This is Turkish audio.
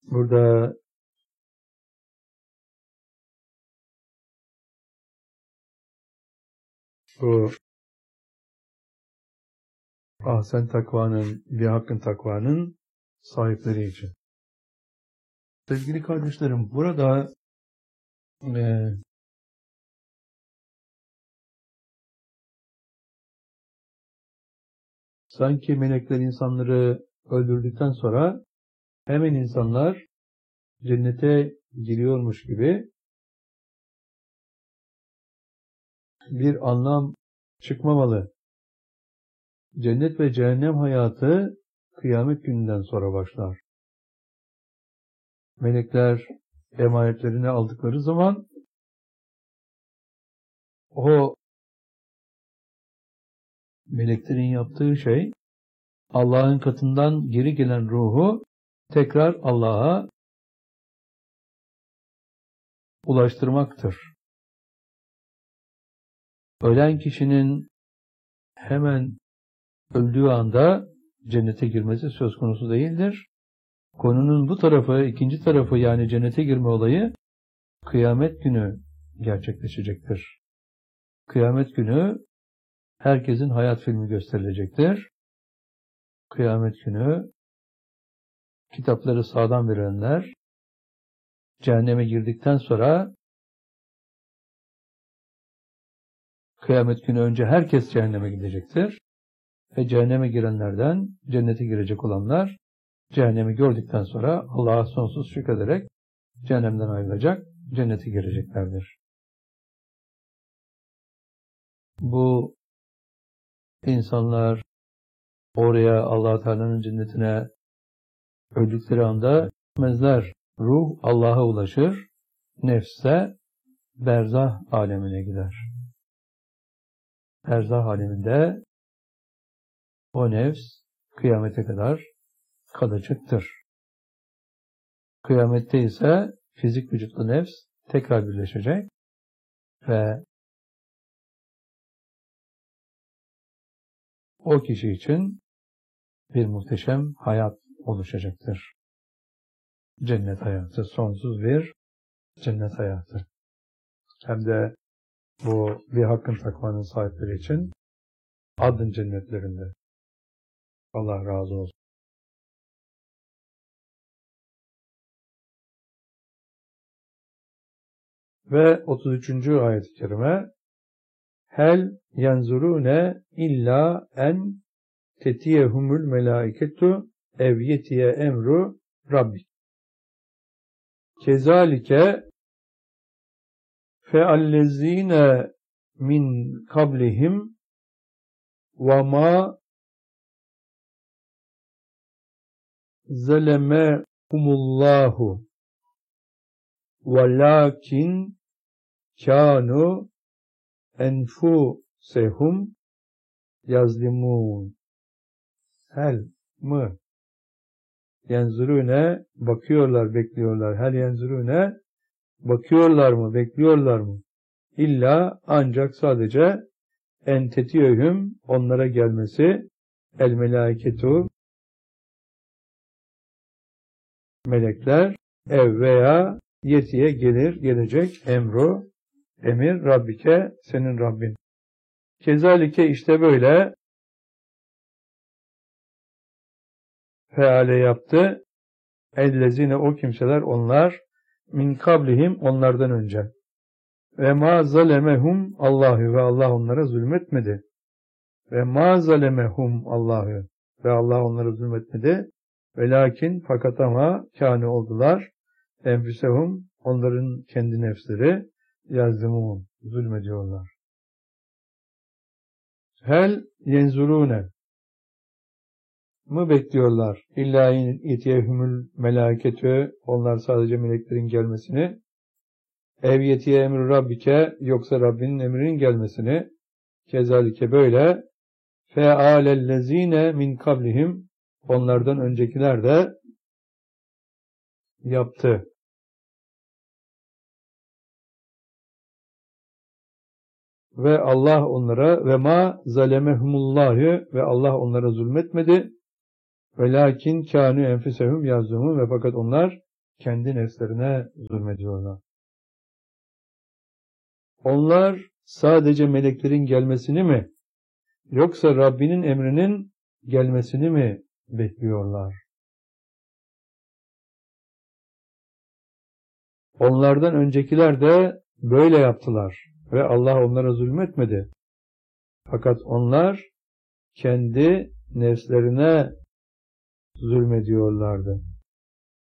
Burada bu ahsen takvanın, bir hakkın takvanın sahipleri için. Sevgili kardeşlerim, burada sanki melekler insanları öldürdükten sonra hemen insanlar cennete giriyormuş gibi bir anlam çıkmamalı. Cennet ve cehennem hayatı kıyamet gününden sonra başlar. Melekler emanetlerini aldıkları zaman o meleklerin yaptığı şey Allah'ın katından geri gelen ruhu tekrar Allah'a ulaştırmaktır. Ölen kişinin hemen öldüğü anda cennete girmesi söz konusu değildir. Konunun bu tarafı, ikinci tarafı yani cennete girme olayı kıyamet günü gerçekleşecektir. Kıyamet günü herkesin hayat filmi gösterilecektir. Kıyamet günü kitapları sağdan verenler cehenneme girdikten sonra kıyamet günü önce herkes cehenneme gidecektir. Ve cehenneme girenlerden cennete girecek olanlar cehennemi gördükten sonra Allah'a sonsuz şükrederek cehennemden ayrılacak, cennete gireceklerdir. Bu insanlar oraya Allah Teala'nın cennetine öldükleri anda gitmezler. Ruh Allah'a ulaşır, nefse berzah alemine gider. Berzah aleminde o nefs kıyamete kadar kalacakdır. Kıyamette ise fizik vücutlu nefs tekrar birleşecek ve o kişi için bir muhteşem hayat oluşacaktır. Cennet hayatı, sonsuz bir cennet hayatı. Hem de bu bir hakkın takvanın sahipleri için adın cennetlerinde. Allah razı olsun. Ve 33. ayet-i kerime Hel yenzurune illa en tetiyehumul melaiketu ev yetiye emru rabbik. Kezalike feallezine min kablihim ve ma zalemehumullahu velakin kânu enfusehum yazlimun. Hel mı? Yenzurune bakıyorlar, bekliyorlar. Hel yenzurune bakıyorlar mı, bekliyorlar mı? İlla ancak sadece en tetiyehum onlara gelmesi el melaiketu melekler ev veya yetiye gelecek emir Rabbike senin Rabbin. Kezalike işte böyle feale yaptı. Ellezine o kimseler onlar min kablihim onlardan önce. Ve ma zalemehum Allahu ve Allah onlara zulmetmedi. Ve ma zalemehum Allahu ve Allah onlara zulmetmedi. Velakin fakat ama kâne oldular. Enfusehum onların kendi nefsleri yazlimun zulmediyorlar. Hel yenzurune mı bekliyorlar? İlla yetiyehumul melâketü onlar sadece meleklerin gelmesini ev yetiye emri Rabbike yoksa Rabbinin emrinin gelmesini kezalike böyle fealellezine min kablihim onlardan öncekiler de yaptı. Ve Allah onlara ve ma zalemehumullahü ve Allah onlara zulmetmedi. Velakin kânü enfusehum yazlumun ve fakat onlar kendi nefslerine zulmediyorlar. Onlar sadece meleklerin gelmesini mi, yoksa Rabbinin emrinin gelmesini mi bekliyorlar? Onlardan öncekiler de böyle yaptılar ve Allah onlara zulmetmedi. Fakat onlar kendi nefslerine zulmediyorlardı.